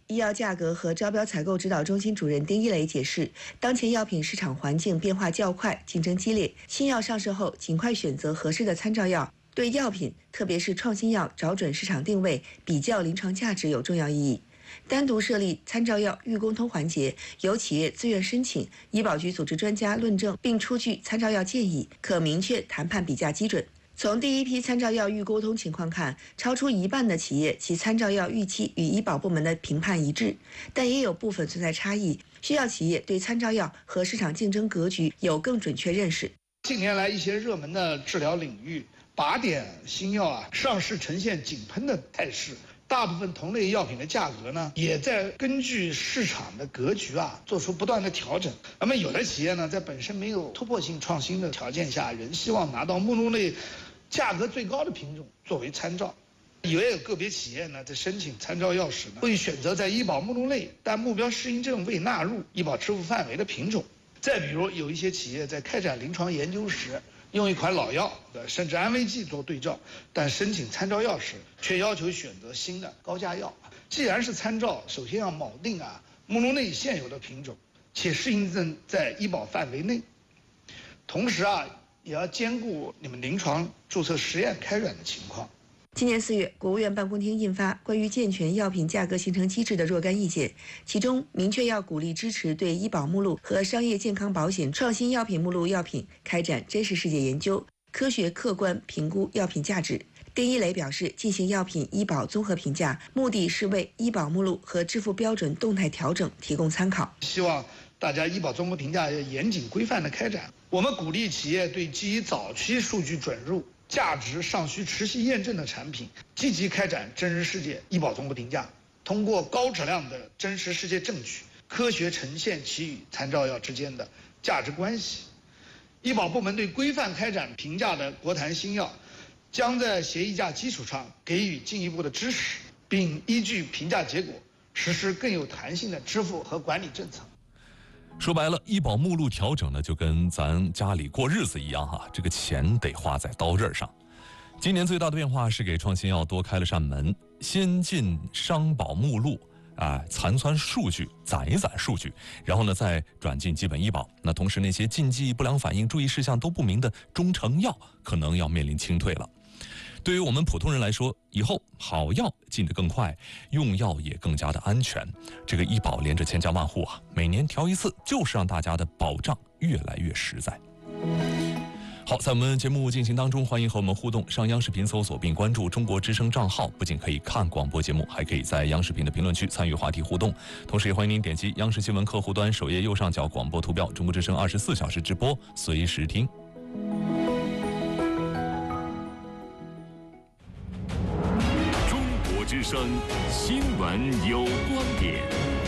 医药价格和招标采购指导中心主任丁一雷解释，当前药品市场环境变化较快，竞争激烈，新药上市后尽快选择合适的参照药，对药品，特别是创新药找准市场定位、比较临床价值有重要意义。单独设立参照药预沟通环节，由企业自愿申请，医保局组织专家论证并出具参照药建议，可明确谈判比价基准。从第一批参照药预沟通情况看，超出一半的企业其参照药预期与医保部门的评判一致，但也有部分存在差异，需要企业对参照药和市场竞争格局有更准确认识。 近年来，一些热门的治疗领域，靶点新药上市呈现井喷的态势。大部分同类药品的价格呢，也在根据市场的格局做出不断的调整。那么有的企业呢，在本身没有突破性创新的条件下，仍希望拿到目录内价格最高的品种作为参照。也有个别企业呢，在申请参照药时呢，会选择在医保目录内但目标适应症未纳入医保支付范围的品种。再比如，有一些企业在开展临床研究时，用一款老药甚至安慰剂做对照，但申请参照药时却要求选择新的高价药。既然是参照，首先要铆定目录内现有的品种，且适应症在医保范围内，同时也要兼顾你们临床注册实验开展的情况。 今年4月，国务院办公厅印发关于健全药品价格形成机制的若干意见，其中明确要鼓励支持对医保目录和商业健康保险创新药品目录药品开展真实世界研究，科学客观评估药品价值。丁一雷表示，进行药品医保综合评价，目的是为医保目录和支付标准动态调整提供参考。 希望大家医保综合评价要严谨规范的开展。我们鼓励企业对基于早期数据准入、价值尚需持续验证的产品，积极开展真实世界医保综合评价，通过高质量的真实世界证据，科学呈现其与参照药之间的价值关系。医保部门对规范开展评价的国谈新药，将在协议价基础上给予进一步的支持，并依据评价结果实施更有弹性的支付和管理政策。 说白了，医保目录调整呢，就跟咱家里过日子一样这个钱得花在刀刃上。今年最大的变化是给创新药多开了扇门，先进商保目录残存数据攒一攒数据，然后呢再转进基本医保。那同时那些禁忌、不良反应、注意事项都不明的中成药可能要面临清退了。对于我们普通人来说，以后好药进得更快，用药也更加的安全。这个医保连着千家万户每年调一次，就是让大家的保障越来越实在。好，在我们节目进行当中，欢迎和我们互动，上央视频搜索并关注中国之声账号，不仅可以看广播节目，还可以在央视频的评论区参与话题互动。同时也欢迎您点击央视新闻客户端首页右上角广播图标，中国之声24小时直播，随时听。 中国之声新闻有观点，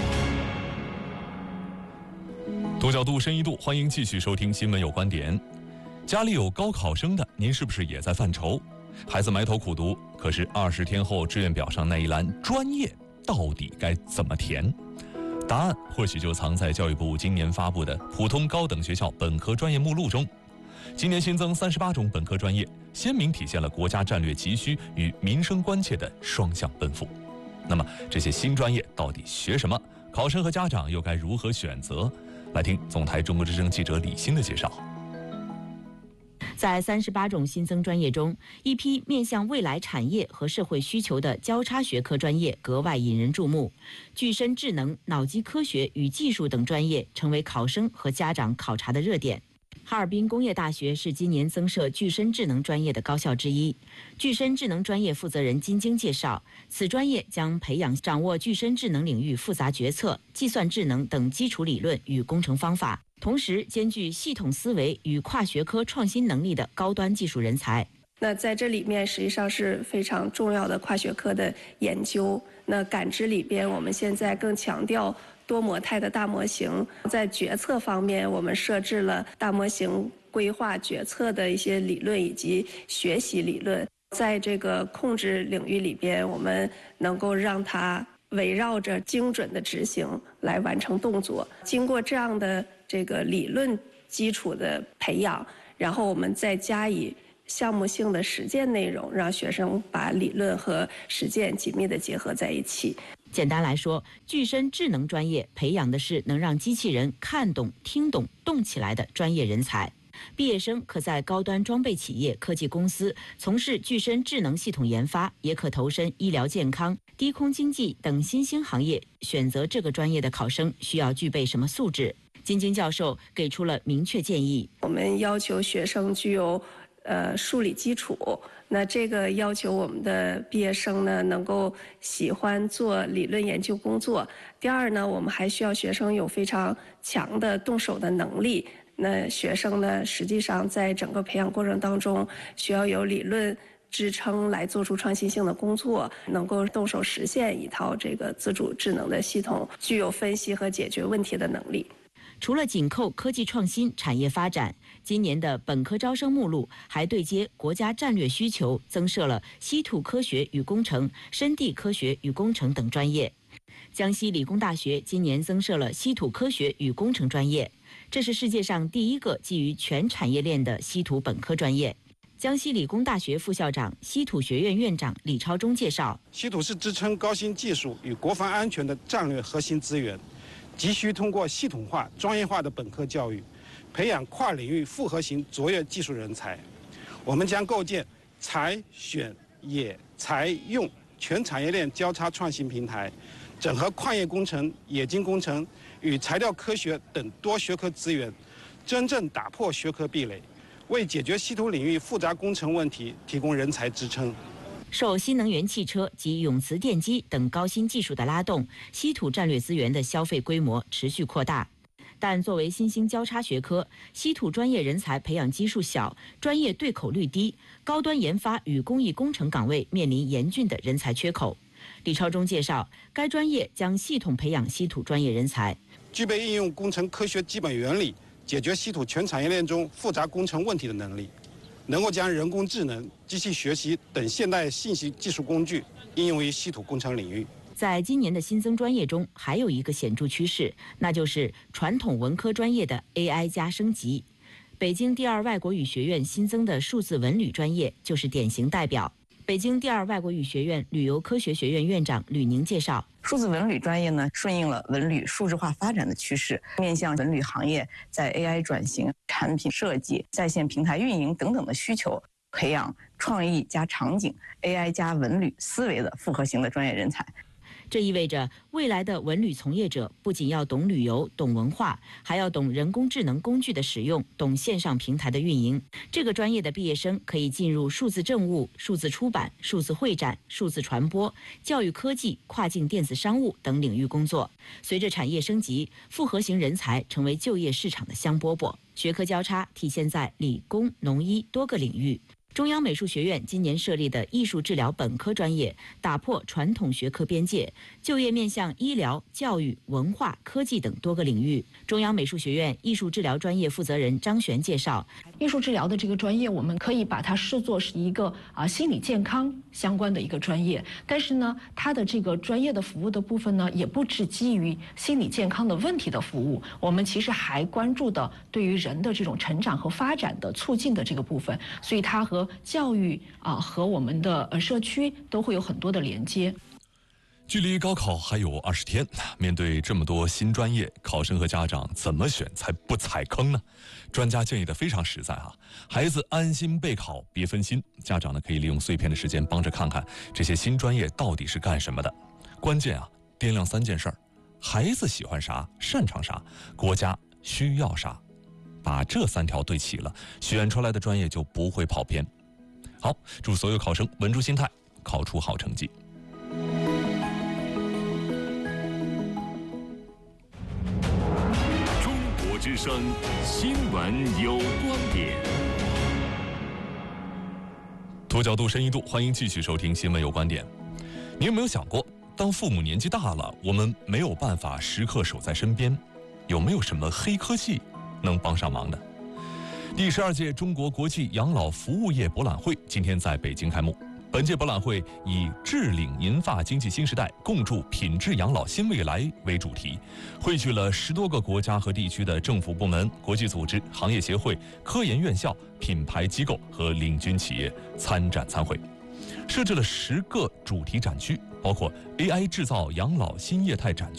多角度深一度，欢迎继续收听新闻有观点。家里有高考生的，您是不是也在犯愁？孩子埋头苦读，可是20天后志愿表上那一栏专业到底该怎么填？答案或许就藏在教育部今年发布的普通高等学校本科专业目录中。今年新增38种本科专业，鲜明体现了国家战略急需与民生关切的双向奔赴。那么这些新专业到底学什么？考生和家长又该如何选择？来听总台中国之声记者李欣的介绍。 在38种新增专业中，一批面向未来产业和社会需求的交叉学科专业格外引人注目。具身智能、脑机科学与技术等专业成为考生和家长考察的热点。哈尔滨工业大学是今年增设具身智能专业的高校之一。具身智能专业负责人金晶介绍，此专业将培养掌握具身智能领域复杂决策、计算智能等基础理论与工程方法，同时兼具系统思维与跨学科创新能力的高端技术人才。 那在这里面实际上是非常重要的跨学科的研究。那感知里边，我们现在更强调多模态的大模型。在决策方面，我们设置了大模型规划决策的一些理论以及学习理论。在这个控制领域里边，我们能够让它围绕着精准的执行来完成动作。经过这样的这个理论基础的培养，然后我们再加以项目性的实践内容，让学生把理论和实践紧密地结合在一起。 简单来说，具身智能专业培养的是能让机器人看懂、听懂、动起来的专业人才。毕业生可在高端装备企业、科技公司从事具身智能系统研发，也可投身医疗健康、低空经济等新兴行业。选择这个专业的考生需要具备什么素质？金晶教授给出了明确建议。 我们要求学生具有数理基础，那这个要求我们的毕业生呢能够喜欢做理论研究工作。第二呢，我们还需要学生有非常强的动手的能力。那学生呢，实际上在整个培养过程当中，需要有理论支撑来做出创新性的工作，能够动手实现一套这个自主智能的系统，具有分析和解决问题的能力。 除了紧扣科技创新、产业发展，今年的本科招生目录还对接国家战略需求，增设了稀土科学与工程、深地科学与工程等专业。江西理工大学今年增设了稀土科学与工程专业，这是世界上第一个基于全产业链的稀土本科专业。江西理工大学副校长、稀土学院院长李超忠介绍， 稀土是支撑高新技术与国防安全的战略核心资源，急需通过系统化、专业化的本科教育，培养跨领域复合型卓越技术人才。我们将构建采、选、冶、材、用全产业链交叉创新平台，整合矿业工程、冶金工程与材料科学等多学科资源，真正打破学科壁垒，为解决稀土领域复杂工程问题提供人才支撑。 受新能源汽车及永磁电机等高新技术的拉动，稀土战略资源的消费规模持续扩大。但作为新兴交叉学科，稀土专业人才培养基数小，专业对口率低，高端研发与工艺工程岗位面临严峻的人才缺口。李超忠介绍，该专业将系统培养稀土专业人才， 具备应用工程科学基本原理，解决稀土全产业链中复杂工程问题的能力，能够将人工智能、机器学习等现代信息技术工具应用于稀土工程领域。 在今年的新增专业中，还有一个显著趋势，那就是传统文科专业的 AI 加升级。北京第二外国语学院新增的数字文旅专业就是典型代表。北京第二外国语学院旅游科学学院院长吕宁介绍， 数字文旅专业呢，顺应了文旅数字化发展的趋势，面向文旅行业在 AI 转型、产品设计、在线平台运营等等的需求，培养创意加场景、AI 加文旅思维的复合型的专业人才。 这意味着未来的文旅从业者不仅要懂旅游、懂文化，还要懂人工智能工具的使用，懂线上平台的运营。这个专业的毕业生可以进入数字政务、数字出版、数字会展、数字传播、教育科技、跨境电子商务等领域工作。随着产业升级，复合型人才成为就业市场的香饽饽。学科交叉体现在理工、农医多个领域。中央美术学院今年设立的艺术治疗本科专业，打破传统学科边界，就业面向医疗、教育、文化、科技等多个领域。中央美术学院艺术治疗专业负责人张璇介绍， 艺术治疗的这个专业，我们可以把它视作是一个心理健康相关的一个专业，但是呢，它的这个专业的服务的部分呢，也不只基于心理健康的问题的服务，我们其实还关注的对于人的这种成长和发展的促进的这个部分，所以它和教育和我们的社区都会有很多的连接。 距离高考还有20天，面对这么多新专业，考生和家长怎么选才不踩坑呢？专家建议的非常实在啊，孩子安心备考，别分心。家长呢可以利用碎片的时间帮着看看这些新专业到底是干什么的。关键啊，掂量3件事儿：孩子喜欢啥，擅长啥，国家需要啥。把这3条对齐了，选出来的专业就不会跑偏。好，祝所有考生稳住心态，考出好成绩。 中国之声新闻有观点。 多角度、深一度，欢迎继续收听新闻有观点。你有没有想过，当父母年纪大了，我们没有办法时刻守在身边，有没有什么黑科技能帮上忙的？第12届中国国际养老服务业博览会今天在北京开幕。本届博览会以“智领银发经济新时代，共筑品质养老新未来”为主题，汇聚了10多个国家和地区的政府部门、国际组织、行业协会、科研院校、品牌机构和领军企业参展参会。 设置了10个主题展区，包括 AI 制造养老新业态展区。